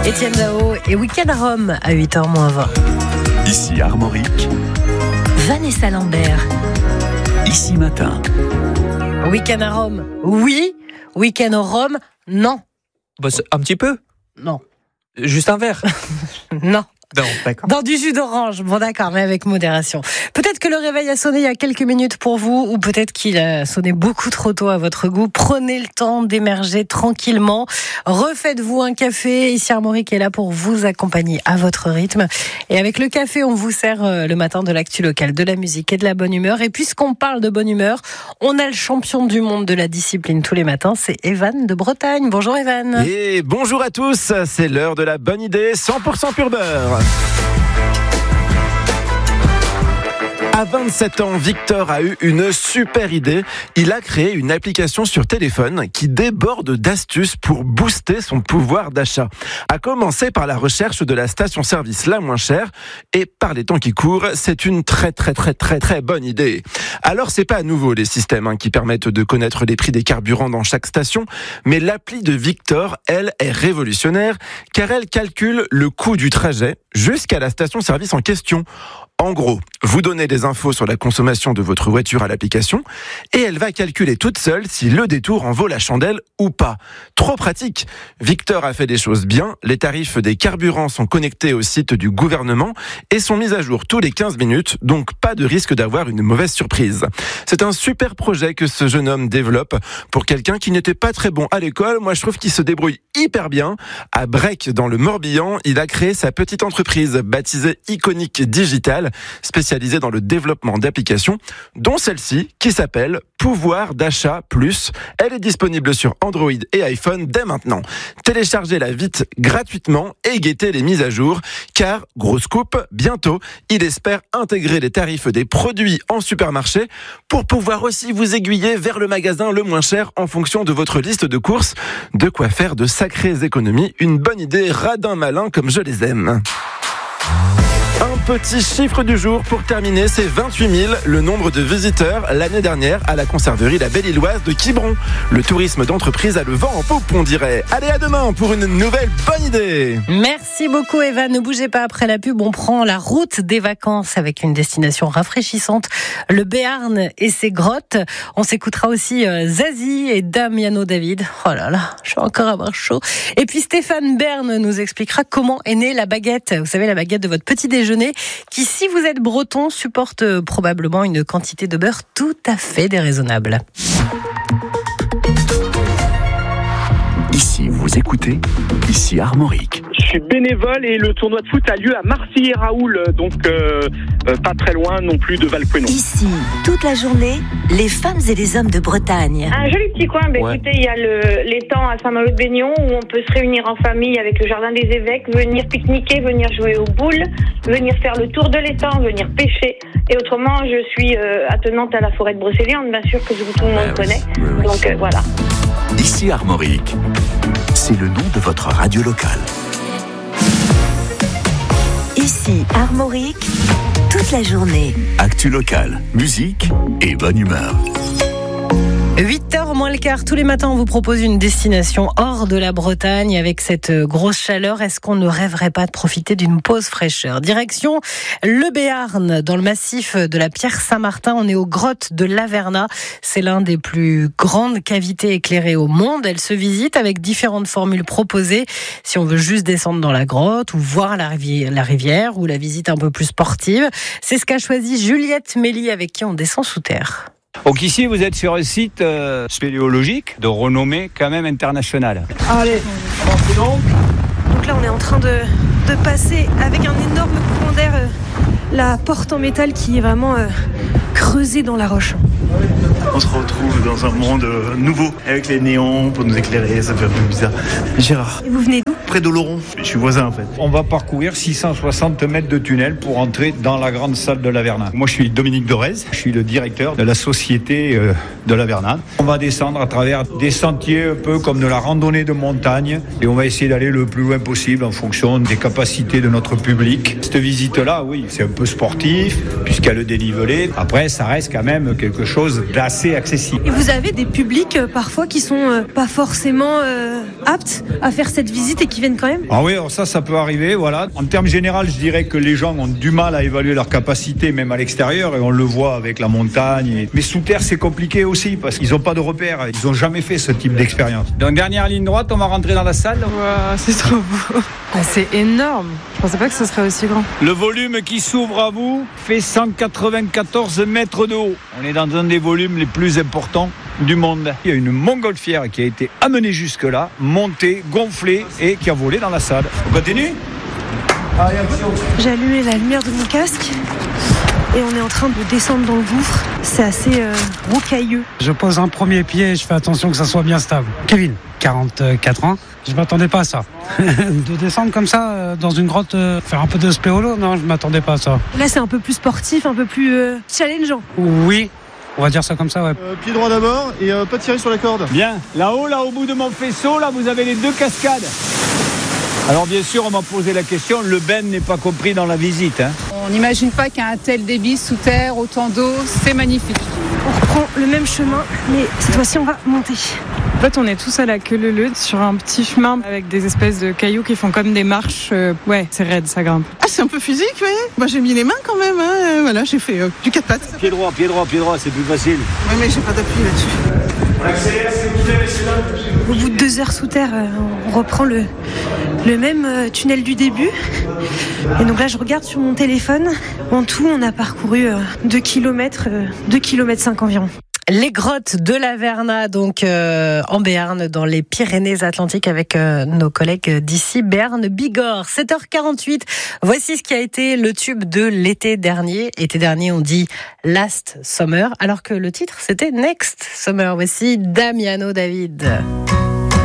Etienne Dao et Week-end à Rome à 8h-20. Ici Armorique, Vanessa Lambert. Ici Matin. Week-end à Rome, oui. Week-end à Rome, non. Bah, un petit peu. Non. Juste un verre. Non. Non, d'accord. Dans du jus d'orange, bon d'accord, mais avec modération. Peut-être que le réveil a sonné il y a quelques minutes pour vous, ou peut-être qu'il a sonné beaucoup trop tôt à votre goût. Prenez le temps d'émerger tranquillement. Refaites-vous un café. Ici Armorique est là pour vous accompagner à votre rythme. Et avec le café, on vous sert le matin de l'actu locale, de la musique et de la bonne humeur. Et puisqu'on parle de bonne humeur, on a le champion du monde de la discipline tous les matins, c'est Evan de Bretagne. Bonjour Evan. Et bonjour à tous, c'est l'heure de la bonne idée 100% pur beurre. À 27 ans, Victor a eu une super idée. Il a créé une application sur téléphone qui déborde d'astuces pour booster son pouvoir d'achat. À commencer par la recherche de la station-service la moins chère. Et par les temps qui courent, c'est une très bonne idée. Alors, c'est pas à nouveau les systèmes qui permettent de connaître les prix des carburants dans chaque station. Mais l'appli de Victor, elle, est révolutionnaire car elle calcule le coût du trajet jusqu'à la station-service en question. En gros, vous donnez des infos sur la consommation de votre voiture à l'application et elle va calculer toute seule si le détour en vaut la chandelle ou pas. Trop pratique. Victor a fait des choses bien. Les tarifs des carburants sont connectés au site du gouvernement et sont mis à jour tous les 15 minutes, donc pas de risque d'avoir une mauvaise surprise. C'est un super projet que ce jeune homme développe pour quelqu'un qui n'était pas très bon à l'école. Moi, je trouve qu'il se débrouille hyper bien. À Brec, dans le Morbihan, il a créé sa petite entreprise baptisée Iconic Digital, spécialisée dans le développement d'applications, dont celle-ci qui s'appelle Pouvoir d'achat plus. Elle est disponible sur Android et iPhone dès maintenant. Téléchargez-la vite gratuitement et guettez les mises à jour, car, grosse coupe, bientôt, il espère intégrer les tarifs des produits en supermarché pour pouvoir aussi vous aiguiller vers le magasin le moins cher en fonction de votre liste de courses. De quoi faire de sacrées économies. Une bonne idée, radin malin comme je les aime. Un petit chiffre du jour pour terminer, c'est 28 000, le nombre de visiteurs l'année dernière à la conserverie La Belle-Illoise de Quiberon. Le tourisme d'entreprise a le vent en poupe, on dirait. Allez, à demain pour une nouvelle bonne idée. Merci beaucoup Evan, ne bougez pas après la pub, on prend la route des vacances avec une destination rafraîchissante, le Béarn et ses grottes. On s'écoutera aussi Zazie et Damiano David. Oh là là, je vais encore avoir chaud. Et puis Stéphane Bern nous expliquera comment est née la baguette. Vous savez, la baguette de votre petit déjeuner qui, si vous êtes breton, supporte probablement une quantité de beurre tout à fait déraisonnable. Ici, vous écoutez, ici Armorique. Je suis bénévole et le tournoi de foot a lieu à Marcilly-et-Raoul, donc pas très loin non plus de Valquénon. Ici, toute la journée, les femmes et les hommes de Bretagne. Un joli petit coin, écoutez, il y a l'étang à Saint-Malo-de-Baignon où on peut se réunir en famille avec le jardin des évêques, venir pique-niquer, venir jouer aux boules, venir faire le tour de l'étang, venir pêcher. Et autrement, je suis attenante à la forêt de Brocéliande, bien sûr que tout le monde connaît. Oui. Donc voilà. Ici Armorique, c'est le nom de votre radio locale. Ici Armorique, toute la journée. Actu locale, musique et bonne humeur. 8h moins le quart, tous les matins on vous propose une destination hors de la Bretagne avec cette grosse chaleur. Est-ce qu'on ne rêverait pas de profiter d'une pause fraîcheur? Direction le Béarn, dans le massif de la Pierre Saint-Martin. On est aux grottes de l'Averna. C'est l'un des plus grandes cavités éclairées au monde. Elle se visite avec différentes formules proposées. Si on veut juste descendre dans la grotte ou voir la rivière ou la visite un peu plus sportive. C'est ce qu'a choisi Juliette Méli avec qui on descend sous terre. Donc ici, vous êtes sur un site spéléologique de renommée quand même internationale. Allez, donc là, on est en train de passer avec un énorme courant d'air la porte en métal qui est vraiment creusée dans la roche. On se retrouve dans un monde nouveau avec les néons pour nous éclairer, ça fait un peu bizarre. Gérard. Et vous venez d'où? Près d'Oloron, je suis voisin en fait. On va parcourir 660 mètres de tunnel pour entrer dans la grande salle de l'Averna. Moi je suis Dominique Dorez, je suis le directeur de la société de l'Averna. On va descendre à travers des sentiers un peu comme de la randonnée de montagne et on va essayer d'aller le plus loin possible en fonction des capacités de notre public. Cette visite-là, oui, c'est un peu sportif puisqu'il y a le dénivelé. Après, ça reste quand même quelque chose d'assez accessible. Et vous avez des publics parfois qui sont pas forcément aptes à faire cette visite et qui qui viennent quand même ? Ah oui, alors ça peut arriver, voilà. En termes généraux, je dirais que les gens ont du mal à évaluer leur capacité, même à l'extérieur, et on le voit avec la montagne. Mais sous terre, c'est compliqué aussi, parce qu'ils n'ont pas de repères. Ils n'ont jamais fait ce type d'expérience. Donc, dernière ligne droite, on va rentrer dans la salle. Wow, c'est trop beau. C'est énorme. Je pensais pas que ce serait aussi grand. Le volume qui s'ouvre à vous fait 194 mètres de haut. On est dans un des volumes les plus importants du monde. Il y a une montgolfière qui a été amenée jusque-là, montée, gonflée et qui a volé dans la salle. On continue ? Allez, action. J'ai allumé la lumière de mon casque et on est en train de descendre dans le gouffre. C'est assez rocailleux. Je pose un premier pied et je fais attention que ça soit bien stable. Kevin, 44 ans. Je m'attendais pas à ça. De descendre comme ça dans une grotte, faire un peu de spéolo, non, je m'attendais pas à ça. Là, c'est un peu plus sportif, un peu plus challengeant. Oui, on va dire ça comme ça, ouais. Pied droit d'abord et pas tirer sur la corde. Bien. Là-haut, là au bout de mon faisceau, là, vous avez les 2 cascades. Alors bien sûr, on m'a posé la question, le Ben n'est pas compris dans la visite. On n'imagine pas qu'il y a un tel débit sous terre, autant d'eau, c'est magnifique. On reprend le même chemin, mais cette fois-ci, on va monter. En fait, on est tous à la queue leu-leu sur un petit chemin avec des espèces de cailloux qui font comme des marches. Ouais, c'est raide, ça grimpe. Ah, c'est un peu physique, vous voyez. Moi, j'ai mis les mains quand même. Voilà, j'ai fait du 4 pattes. Pied droit, c'est plus facile. Oui, mais j'ai pas d'appui là-dessus. On accélère, s'il vous plaît, messieurs. Au bout de 2 heures sous terre, on reprend le même tunnel du début. Et donc là, je regarde sur mon téléphone. En tout, on a parcouru 2 km, 2,5 km environ. Les grottes de la Verna, donc en Béarn, dans les Pyrénées-Atlantiques, avec nos collègues d'ici, Béarn Bigorre. 7h48, voici ce qui a été le tube de l'été dernier. Été dernier, on dit Last Summer, alors que le titre, c'était Next Summer. Voici Damiano David.